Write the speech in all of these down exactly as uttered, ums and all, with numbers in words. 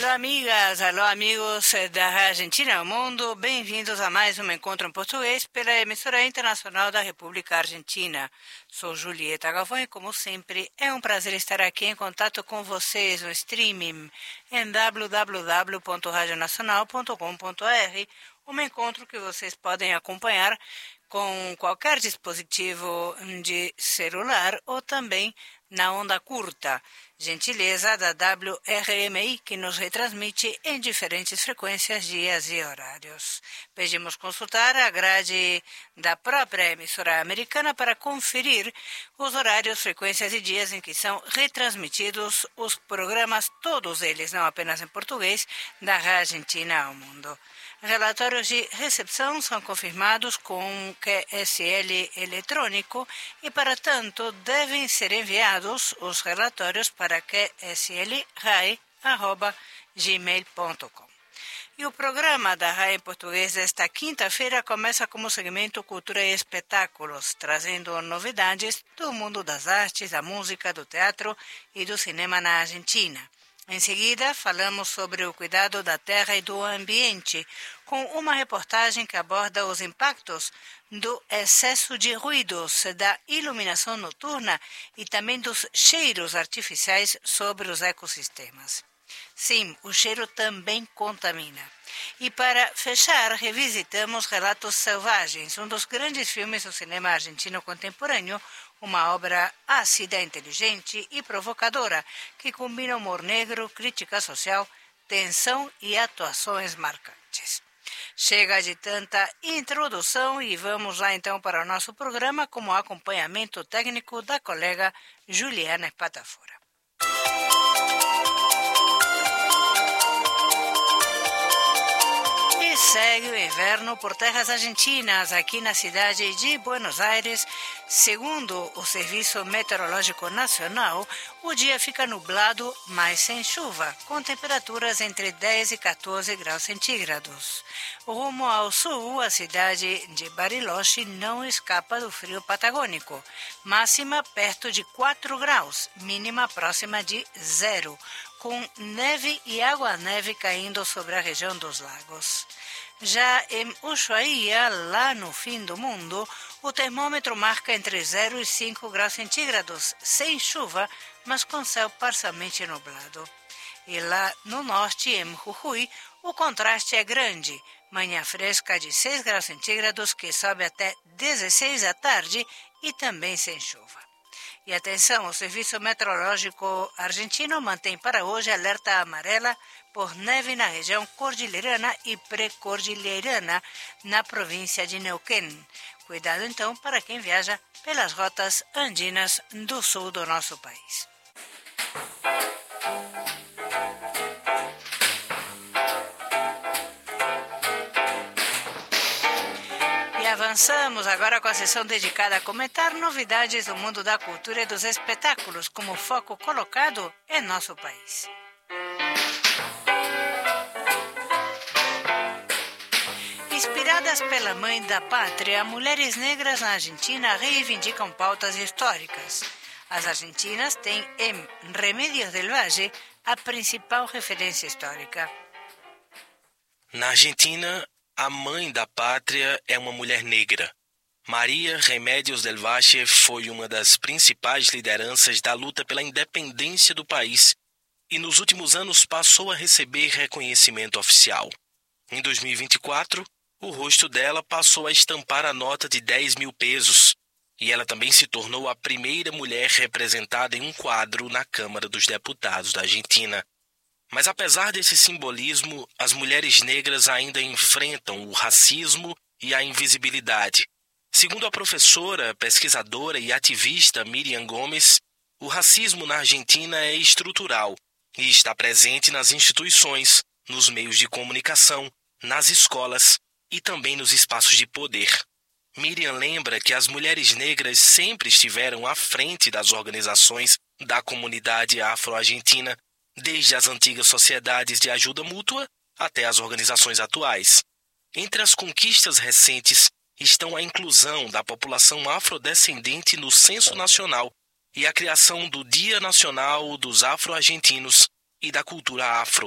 Alô, amigas, alô, amigos da Argentina ao Mundo, bem-vindos a mais um Encontro em Português pela emissora internacional da República Argentina. Sou Julieta Galvão e, como sempre, é um prazer estar aqui em contato com vocês no streaming em w w w ponto radio nacional ponto com ponto b r, um encontro que vocês podem acompanhar com qualquer dispositivo de celular ou também na onda curta, gentileza da W R M I, que nos retransmite em diferentes frequências, dias e horários. Pedimos consultar a grade da própria emissora americana para conferir os horários, frequências e dias em que são retransmitidos os programas, todos eles, não apenas em português, da Argentina ao Mundo. Relatórios de recepção são confirmados com Q S L eletrônico e, para tanto, devem ser enviados os relatórios para q s l rai arroba gmail ponto com. E o programa da R A I em português desta quinta-feira começa como segmento Cultura e Espetáculos, trazendo novidades do mundo das artes, da música, do teatro e do cinema na Argentina. Em seguida, falamos sobre o cuidado da terra e do ambiente, com uma reportagem que aborda os impactos do excesso de ruídos, da iluminação noturna e também dos cheiros artificiais sobre os ecossistemas. Sim, o cheiro também contamina. E para fechar, revisitamos Relatos Selvagens, um dos grandes filmes do cinema argentino contemporâneo, uma obra ácida, inteligente e provocadora, que combina humor negro, crítica social, tensão e atuações marcantes. Chega de tanta introdução e vamos lá então para o nosso programa com o acompanhamento técnico da colega Juliana Espatafora. E segue o inverno por terras argentinas, aqui na cidade de Buenos Aires. Segundo o Serviço Meteorológico Nacional, o dia fica nublado, mas sem chuva, com temperaturas entre dez e quatorze graus centígrados. Rumo ao sul, a cidade de Bariloche não escapa do frio patagônico. Máxima perto de quatro graus, mínima próxima de zero, com neve e água-neve caindo sobre a região dos lagos. Já em Ushuaia, lá no fim do mundo, o termômetro marca entre zero e cinco graus centígrados, sem chuva, mas com céu parcialmente nublado. E lá no norte, em Jujuy, o contraste é grande. Manhã fresca de seis graus centígrados, que sobe até dezesseis à tarde e também sem chuva. E atenção, o Serviço Meteorológico Argentino mantém para hoje alerta amarela por neve na região cordilheirana e pré-cordilheirana na província de Neuquén. Cuidado então para quem viaja pelas rotas andinas do sul do nosso país. E avançamos agora com a sessão dedicada a comentar novidades do mundo da cultura e dos espetáculos, como foco colocado em nosso país. Inspiradas pela Mãe da Pátria, mulheres negras na Argentina reivindicam pautas históricas. As argentinas têm em Remedios del Valle a principal referência histórica. Na Argentina, a Mãe da Pátria é uma mulher negra. Maria Remedios del Valle foi uma das principais lideranças da luta pela independência do país e nos últimos anos passou a receber reconhecimento oficial. Em dois mil e vinte e quatro, o rosto dela passou a estampar a nota de dez mil pesos e ela também se tornou a primeira mulher representada em um quadro na Câmara dos Deputados da Argentina. Mas apesar desse simbolismo, as mulheres negras ainda enfrentam o racismo e a invisibilidade. Segundo a professora, pesquisadora e ativista Miriam Gomes, o racismo na Argentina é estrutural e está presente nas instituições, nos meios de comunicação, nas escolas e também nos espaços de poder. Miriam lembra que as mulheres negras sempre estiveram à frente das organizações da comunidade afro-argentina, desde as antigas sociedades de ajuda mútua até as organizações atuais. Entre as conquistas recentes estão a inclusão da população afrodescendente no Censo Nacional e a criação do Dia Nacional dos Afro-Argentinos e da Cultura Afro,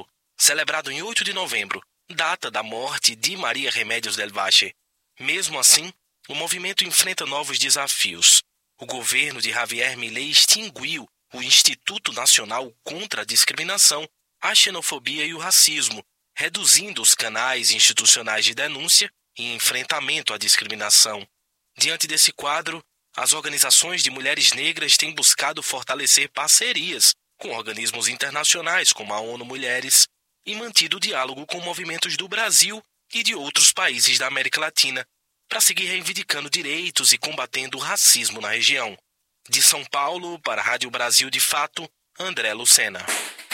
celebrado em oito de novembro, data da morte de Maria Remédios del Valle. Mesmo assim, o movimento enfrenta novos desafios. O governo de Javier Milei extinguiu o Instituto Nacional contra a Discriminação, a Xenofobia e o Racismo, reduzindo os canais institucionais de denúncia e enfrentamento à discriminação. Diante desse quadro, as organizações de mulheres negras têm buscado fortalecer parcerias com organismos internacionais como a ONU Mulheres e mantido diálogo com movimentos do Brasil e de outros países da América Latina para seguir reivindicando direitos e combatendo o racismo na região. De São Paulo, para a Rádio Brasil de Fato, André Lucena.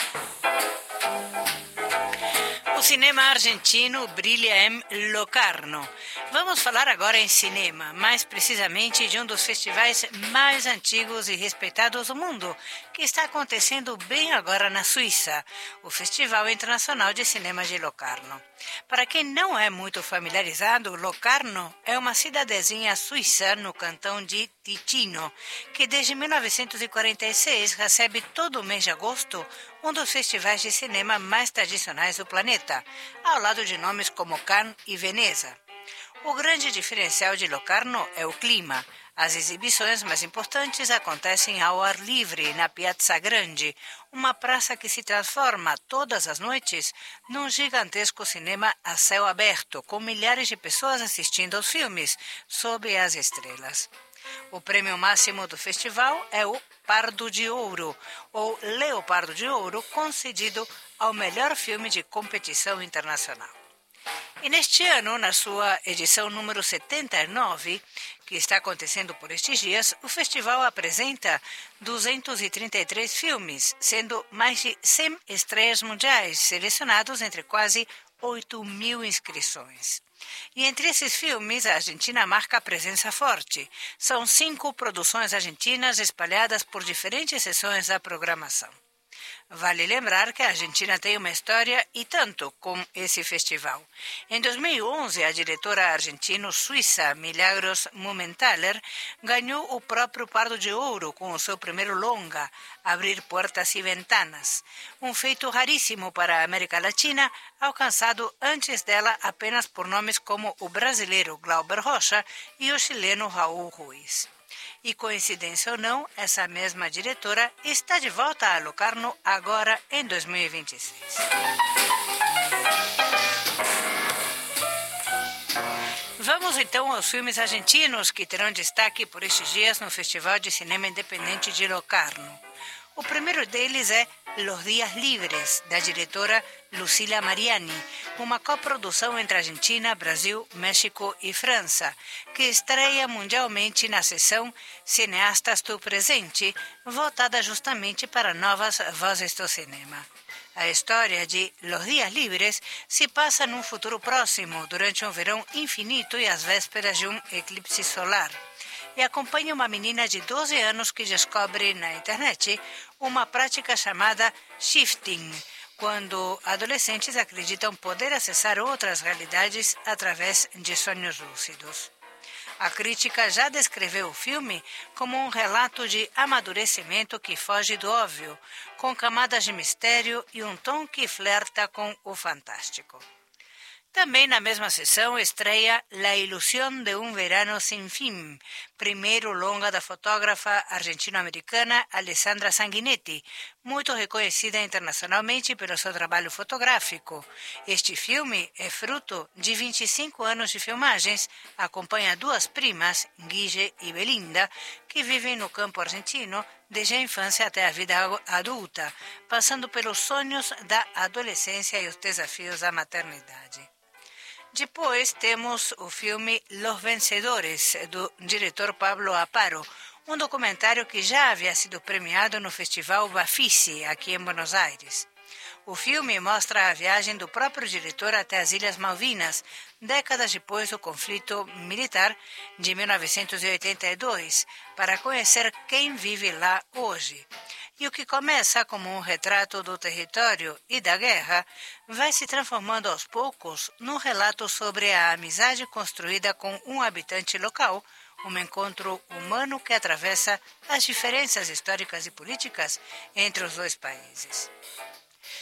O cinema argentino brilha em Locarno. Vamos falar agora em cinema, mais precisamente de um dos festivais mais antigos e respeitados do mundo, que está acontecendo bem agora na Suíça, o Festival Internacional de Cinema de Locarno. Para quem não é muito familiarizado, Locarno é uma cidadezinha suíça no cantão de Ticino, que desde mil novecentos e quarenta e seis recebe todo o mês de agosto um dos festivais de cinema mais tradicionais do planeta, ao lado de nomes como Cannes e Veneza. O grande diferencial de Locarno é o clima. As exibições mais importantes acontecem ao ar livre, na Piazza Grande, uma praça que se transforma todas as noites num gigantesco cinema a céu aberto, com milhares de pessoas assistindo aos filmes, sob as estrelas. O prêmio máximo do festival é o Pardo de Ouro, ou Leopardo de Ouro, concedido ao melhor filme de competição internacional. E neste ano, na sua edição número setenta e nove, que está acontecendo por estes dias, o festival apresenta duzentos e trinta e três filmes, sendo mais de cem estreias mundiais, selecionados entre quase oito mil inscrições. E entre esses filmes, a Argentina marca presença forte. São cinco produções argentinas espalhadas por diferentes seções da programação. Vale lembrar que a Argentina tem uma história e tanto com esse festival. Em dois mil e onze, a diretora argentino-suíça Milagros Mumenthaler ganhou o próprio Pardo de Ouro com o seu primeiro longa, Abrir Puertas e Ventanas, um feito raríssimo para a América Latina, alcançado antes dela apenas por nomes como o brasileiro Glauber Rocha e o chileno Raul Ruiz. E, coincidência ou não, essa mesma diretora está de volta a Locarno agora em dois mil e vinte e seis. Vamos então aos filmes argentinos que terão destaque por estes dias no Festival de Cinema Independente de Locarno. O primeiro deles é Los Días Libres, da diretora Lucila Mariani, uma coprodução entre Argentina, Brasil, México e França, que estreia mundialmente na seção Cineastas do Presente, voltada justamente para novas vozes do cinema. A história de Los Días Libres se passa num futuro próximo, durante um verão infinito e às vésperas de um eclipse solar, e acompanha uma menina de doze anos que descobre na internet uma prática chamada shifting, quando adolescentes acreditam poder acessar outras realidades através de sonhos lúcidos. A crítica já descreveu o filme como um relato de amadurecimento que foge do óbvio, com camadas de mistério e um tom que flerta com o fantástico. Também na mesma sessão estreia La Ilusión de un Verano Sin Fin, primeiro longa da fotógrafa argentino-americana Alessandra Sanguinetti, muito reconhecida internacionalmente pelo seu trabalho fotográfico. Este filme é fruto de vinte e cinco anos de filmagens, acompanha duas primas, Guille e Belinda, que vivem no campo argentino desde a infância até a vida adulta, passando pelos sonhos da adolescência e os desafios da maternidade. Depois temos o filme Los Vencedores, do diretor Pablo Aparo, um documentário que já havia sido premiado no Festival Bafisi, aqui em Buenos Aires. O filme mostra a viagem do próprio diretor até as Ilhas Malvinas, décadas depois do conflito militar de mil novecentos e oitenta e dois, para conhecer quem vive lá hoje. E o que começa como um retrato do território e da guerra vai se transformando aos poucos num relato sobre a amizade construída com um habitante local, um encontro humano que atravessa as diferenças históricas e políticas entre os dois países.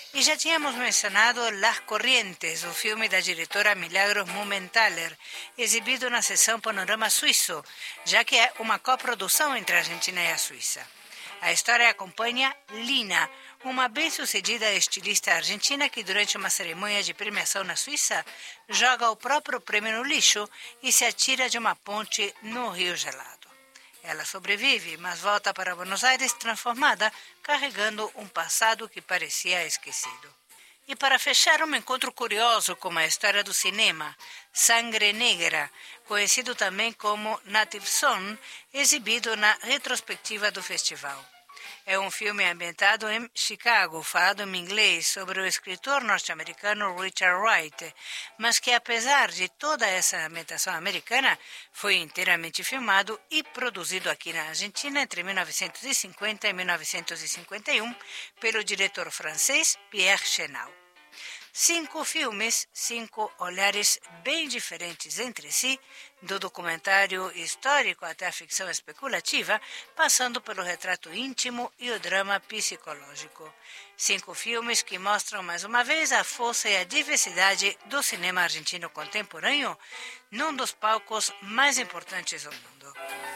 E já tínhamos mencionado Las Corrientes, o filme da diretora Milagros Mumenthaler, exibido na seção Panorama Suíço, já que é uma coprodução entre a Argentina e a Suíça. A história acompanha Lina, uma bem-sucedida estilista argentina que, durante uma cerimônia de premiação na Suíça, joga o próprio prêmio no lixo e se atira de uma ponte no Rio Gelado. Ela sobrevive, mas volta para Buenos Aires transformada, carregando um passado que parecia esquecido. E para fechar, um encontro curioso com a história do cinema, Sangre Negra, conhecido também como Native Son, exibido na retrospectiva do festival. É um filme ambientado em Chicago, falado em inglês, sobre o escritor norte-americano Richard Wright, mas que, apesar de toda essa ambientação americana, foi inteiramente filmado e produzido aqui na Argentina entre mil novecentos e cinquenta e mil novecentos e cinquenta e um pelo diretor francês Pierre Chenal. Cinco filmes, cinco olhares bem diferentes entre si, do documentário histórico até a ficção especulativa, passando pelo retrato íntimo e o drama psicológico. Cinco filmes que mostram mais uma vez a força e a diversidade do cinema argentino contemporâneo num dos palcos mais importantes do mundo.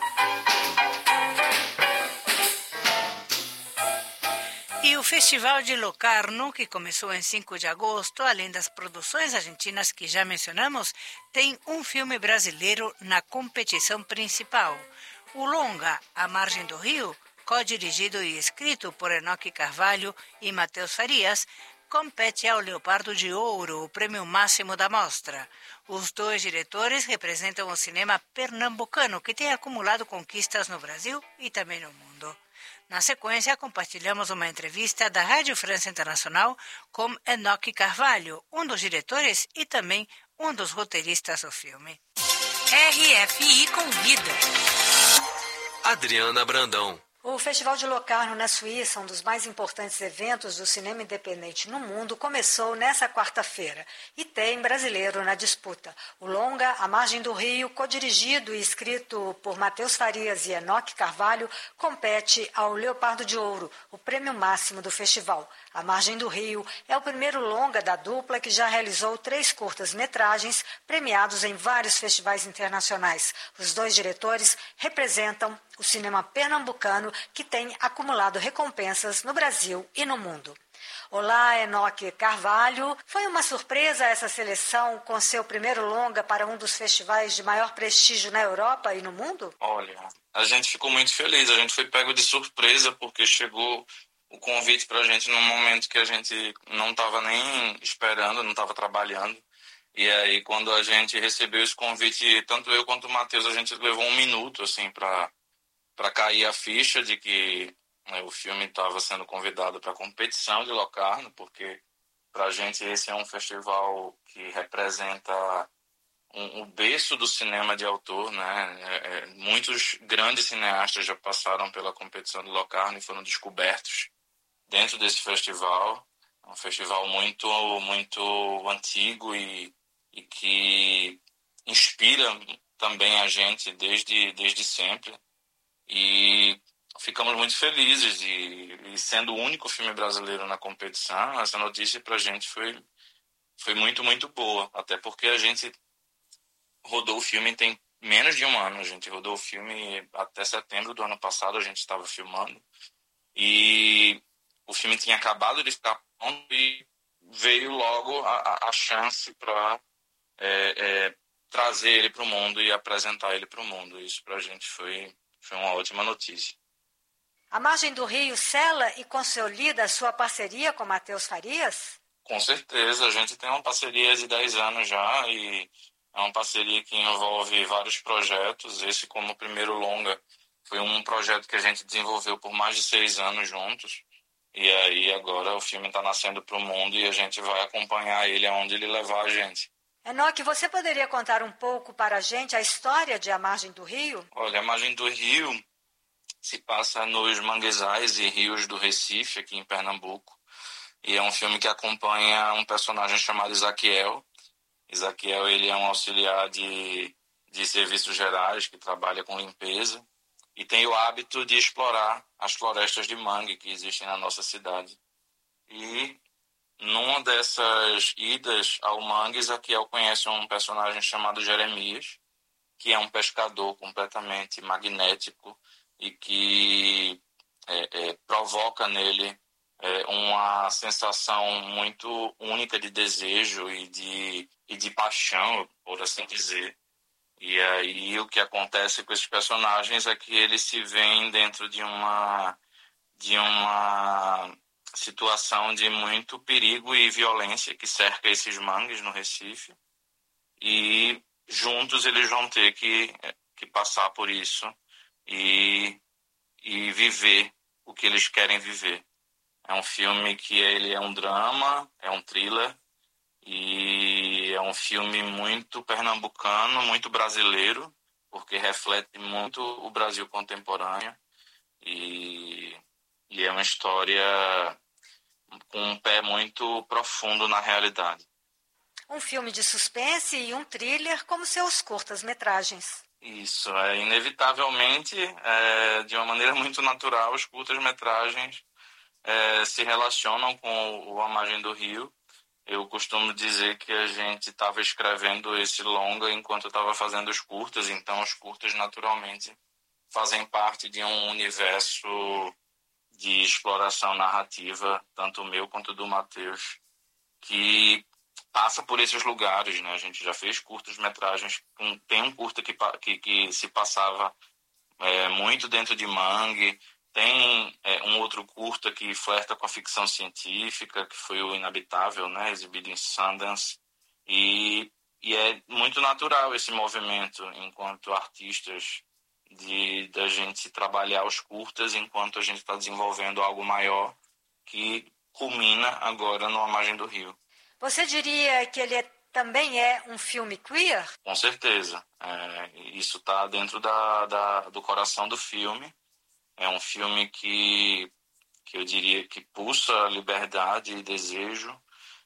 E o Festival de Locarno, que começou em cinco de agosto, além das produções argentinas que já mencionamos, tem um filme brasileiro na competição principal. O longa A Margem do Rio, co-dirigido e escrito por Enoque Carvalho e Matheus Farias, compete ao Leopardo de Ouro, o prêmio máximo da mostra. Os dois diretores representam o cinema pernambucano, que tem acumulado conquistas no Brasil e também no mundo. Na sequência, compartilhamos uma entrevista da Rádio França Internacional com Enoque Carvalho, um dos diretores e também um dos roteiristas do filme. R F I convida. Adriana Brandão. O Festival de Locarno, na Suíça, um dos mais importantes eventos do cinema independente no mundo, começou nesta quarta-feira e tem brasileiro na disputa. O longa A Margem do Rio, codirigido e escrito por Matheus Farias e Enoque Carvalho, compete ao Leopardo de Ouro, o prêmio máximo do festival. A Margem do Rio é o primeiro longa da dupla que já realizou três curtas-metragens premiados em vários festivais internacionais. Os dois diretores representam o cinema pernambucano, que tem acumulado recompensas no Brasil e no mundo. Olá, Enoque Carvalho. Foi uma surpresa essa seleção com seu primeiro longa para um dos festivais de maior prestígio na Europa e no mundo? Olha, a gente ficou muito feliz. A gente foi pego de surpresa porque chegou o convite para a gente num momento que a gente não estava nem esperando, não estava trabalhando. E aí, quando a gente recebeu esse convite, tanto eu quanto o Matheus, a gente levou um minuto assim para para cair a ficha de que, né, o filme estava sendo convidado para a competição de Locarno, porque para a gente esse é um festival que representa um, um berço do cinema de autor, né? É, é, muitos grandes cineastas já passaram pela competição de Locarno e foram descobertos dentro desse festival. É um festival muito, muito antigo e, e que inspira também a gente desde, desde sempre. E ficamos muito felizes e, e sendo o único filme brasileiro na competição, essa notícia para a gente foi, foi muito, muito boa. Até porque a gente rodou o filme tem menos de um ano. A gente rodou o filme até setembro do ano passado, a gente estava filmando. E o filme tinha acabado de ficar pronto e veio logo a, a chance para é, é, trazer ele para o mundo e apresentar ele para o mundo. Isso para a gente foi... Foi uma ótima notícia. A Margem do Rio sela e consolida a sua parceria com Matheus Farias? Com certeza, a gente tem uma parceria de dez anos já e é uma parceria que envolve vários projetos. Esse, como primeiro longa, foi um projeto que a gente desenvolveu por mais de seis anos juntos. E aí agora o filme está nascendo para o mundo e a gente vai acompanhar ele aonde ele levar a gente. Enoque, você poderia contar um pouco para a gente a história de A Margem do Rio? Olha, A Margem do Rio se passa nos manguezais e rios do Recife, aqui em Pernambuco. E é um filme que acompanha um personagem chamado Isaquiel. Isaquiel, ele é um auxiliar de, de serviços gerais que trabalha com limpeza e tem o hábito de explorar as florestas de mangue que existem na nossa cidade. E numa dessas idas ao Mangues, a Kiel conhece um personagem chamado Jeremias, que é um pescador completamente magnético e que é, é, provoca nele é, uma sensação muito única de desejo e de, e de paixão, por assim dizer. E aí o que acontece com esses personagens é que eles se veem dentro de uma, de uma situação de muito perigo e violência que cerca esses mangues no Recife. E juntos eles vão ter que, que passar por isso e, e viver o que eles querem viver. É um filme que ele é um drama, é um thriller, e é um filme muito pernambucano, muito brasileiro, porque reflete muito o Brasil contemporâneo. E, e é uma história com um pé muito profundo na realidade. Um filme de suspense e um thriller como seus curtas-metragens. Isso, é inevitavelmente, é, de uma maneira muito natural, os curtas-metragens é, se relacionam com o A Margem do Rio. Eu costumo dizer que a gente estava escrevendo esse longa enquanto eu estava fazendo os curtas, então os curtas naturalmente fazem parte de um universo de exploração narrativa, tanto o meu quanto do Matheus, que passa por esses lugares, né? A gente já fez curtas-metragens, tem um curta que, que, que se passava é, muito dentro de mangue, tem é, um outro curta que flerta com a ficção científica, que foi o Inabitável, né? Exibido em Sundance, e, e é muito natural esse movimento, enquanto artistas, de da gente trabalhar os curtas enquanto a gente está desenvolvendo algo maior que culmina agora no A Margem do Rio. Você diria que ele é, também é um filme queer? Com certeza. É, isso está dentro da, da, do coração do filme. É um filme que, que eu diria que pulsa liberdade e desejo.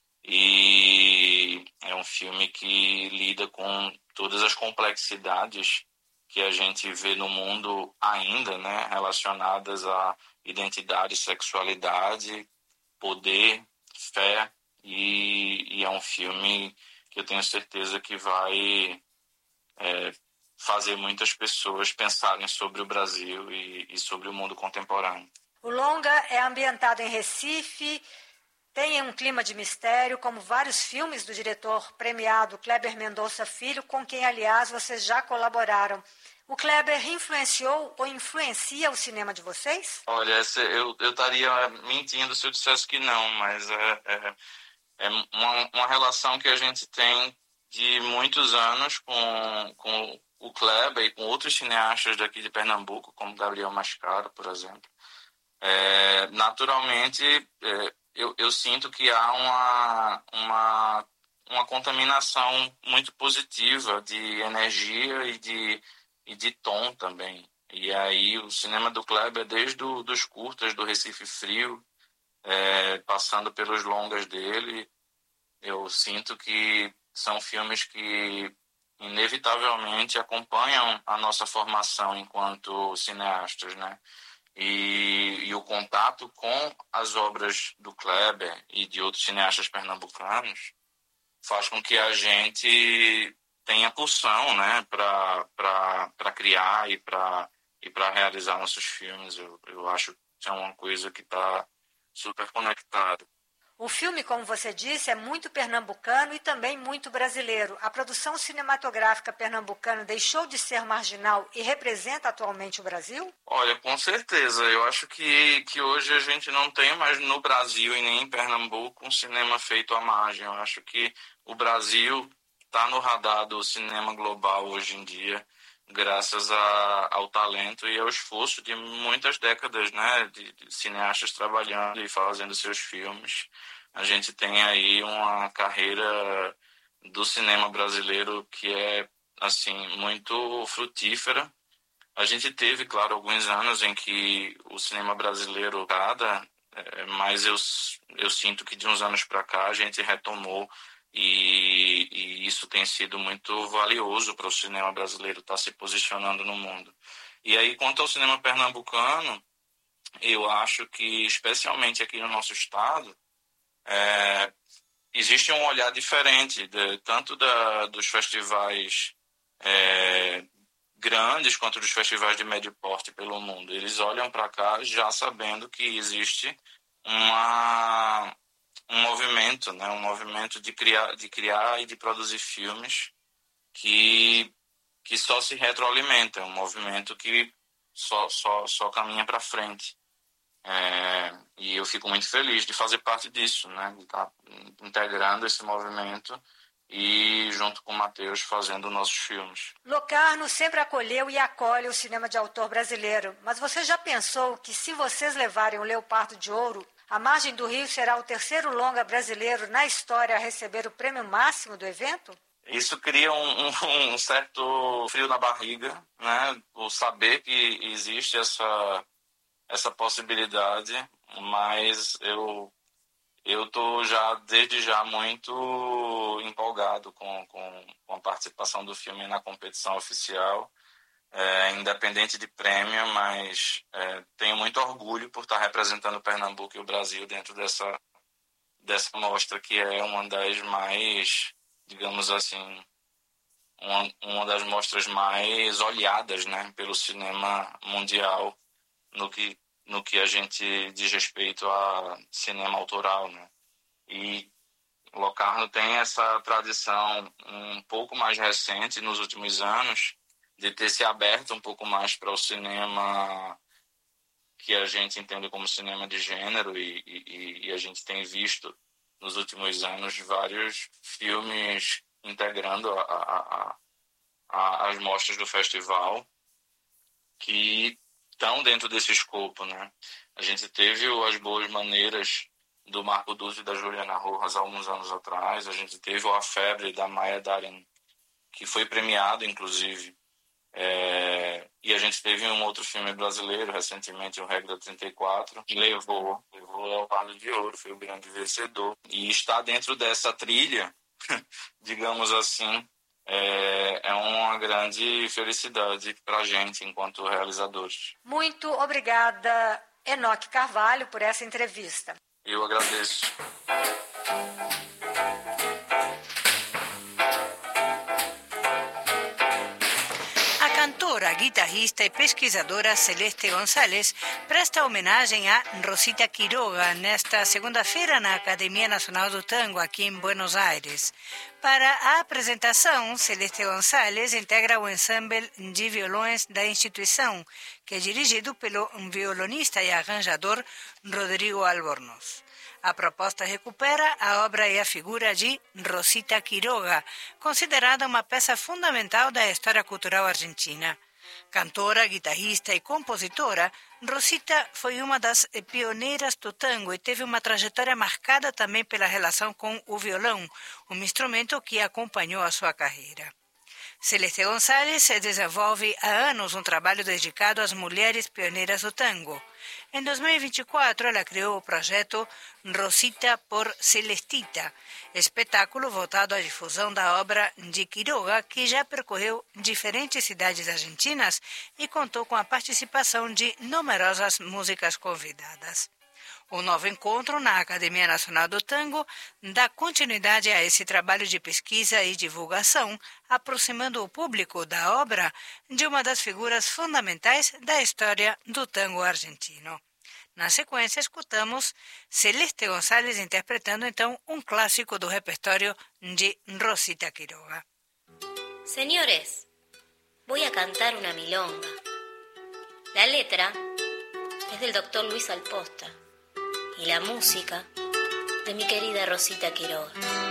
E é um filme que lida com todas as complexidades que a gente vê no mundo ainda, né, relacionadas à identidade, sexualidade, poder, fé. E, e é um filme que eu tenho certeza que vai é, fazer muitas pessoas pensarem sobre o Brasil e, e sobre o mundo contemporâneo. O longa é ambientado em Recife, tem um clima de mistério, como vários filmes do diretor premiado Kleber Mendonça Filho, com quem, aliás, vocês já colaboraram. O Kleber influenciou ou influencia o cinema de vocês? Olha, eu, eu estaria mentindo se eu dissesse que não, mas é, é, é uma, uma relação que a gente tem de muitos anos com, com o Kleber e com outros cineastas daqui de Pernambuco, como Gabriel Mascaro, por exemplo. É, naturalmente, é, eu, eu sinto que há uma, uma, uma contaminação muito positiva de energia e de, e de tom também. E aí o cinema do Kleber, desde do, dos curtas do Recife Frio, é, passando pelos longas dele, eu sinto que são filmes que inevitavelmente acompanham a nossa formação enquanto cineastas, né? E, e o contato com as obras do Kleber e de outros cineastas pernambucanos faz com que a gente tenha pulsão, né, para criar e para e para realizar nossos filmes. Eu, eu acho que é uma coisa que está super conectada. O filme, como você disse, é muito pernambucano e também muito brasileiro. A produção cinematográfica pernambucana deixou de ser marginal e representa atualmente o Brasil? Olha, com certeza. Eu acho que, que hoje a gente não tem mais no Brasil e nem em Pernambuco um cinema feito à margem. Eu acho que o Brasil está no radar do cinema global hoje em dia, graças a, ao talento e ao esforço de muitas décadas, né, de, de cineastas trabalhando e fazendo seus filmes. A gente tem aí uma carreira do cinema brasileiro que é, assim, muito frutífera. A gente teve, claro, alguns anos em que o cinema brasileiro cada, é, mas eu, eu sinto que de uns anos para cá a gente retomou. E, e isso tem sido muito valioso para o cinema brasileiro estar se posicionando no mundo. E aí, quanto ao cinema pernambucano, eu acho que, especialmente aqui no nosso estado, é, existe um olhar diferente, de, tanto da, dos festivais é, grandes quanto dos festivais de médio porte pelo mundo. Eles olham para cá já sabendo que existe uma, um movimento, né? um movimento de criar, de criar e de produzir filmes que, que só se retroalimenta, um movimento que só, só, só caminha para frente. É, e eu fico muito feliz de fazer parte disso, né? De estar integrando esse movimento e, junto com o Matheus, fazendo nossos filmes. Locarno sempre acolheu e acolhe o cinema de autor brasileiro, mas você já pensou que, se vocês levarem o Leopardo de Ouro, A Margem do Rio será o terceiro longa brasileiro na história a receber o prêmio máximo do evento? Isso cria um, um, um certo frio na barriga, né? O saber que existe essa, essa possibilidade, mas eu eu estou já, desde já, muito empolgado com, com, com a participação do filme na competição oficial, é, independente de prêmio, mas é, tenho muito orgulho por estar representando Pernambuco e o Brasil dentro dessa, dessa mostra, que é uma das mais, digamos assim, uma, uma das mostras mais olhadas, né, pelo cinema mundial no que no que a gente diz respeito a cinema autoral, né? E Locarno tem essa tradição um pouco mais recente, nos últimos anos, de ter se aberto um pouco mais para o cinema que a gente entende como cinema de gênero, e, e, e a gente tem visto nos últimos anos vários filmes integrando a, a, a, as mostras do festival que estão dentro desse escopo, né? A gente teve As Boas Maneiras, do Marco Duzzi e da Juliana Rojas, há alguns anos atrás. A gente teve A Febre, da Maya Daren, que foi premiado, inclusive. É... E a gente teve um outro filme brasileiro, recentemente, o Regra trinta e quatro, que levou, levou o Leopardo de Ouro, foi o grande vencedor. E está dentro dessa trilha, digamos assim, É, é uma grande felicidade para a gente, enquanto realizadores. Muito obrigada, Enoque Carvalho, por essa entrevista. Eu agradeço. A cantora, guitarrista e pesquisadora Celeste González presta homenagem a Rosita Quiroga nesta segunda-feira na Academia Nacional do Tango, aqui em Buenos Aires. Para a apresentação, Celeste González integra o ensemble de violões da instituição, que é dirigido pelo violonista e arranjador Rodrigo Albornoz. A proposta recupera a obra e a figura de Rosita Quiroga, considerada uma peça fundamental da história cultural argentina. Cantora, guitarrista e compositora, Rosita foi uma das pioneiras do tango e teve uma trajetória marcada também pela relação com o violão, um instrumento que acompanhou a sua carreira. Celeste González desenvolve há anos um trabalho dedicado às mulheres pioneiras do tango. Em dois mil e vinte e quatro, ela criou o projeto Rosita por Celestita, espetáculo voltado à difusão da obra de Quiroga, que já percorreu diferentes cidades argentinas e contou com a participação de numerosas músicas convidadas. O novo encontro na Academia Nacional do Tango dá continuidade a esse trabalho de pesquisa e divulgação, aproximando o público da obra de uma das figuras fundamentais da história do tango argentino. Na sequência, escutamos Celeste González interpretando então um clássico do repertório de Rosita Quiroga. Señores, voy a cantar una milonga. La letra es del doctor Luis Alposta y la música de mi querida Rosita Quiroga.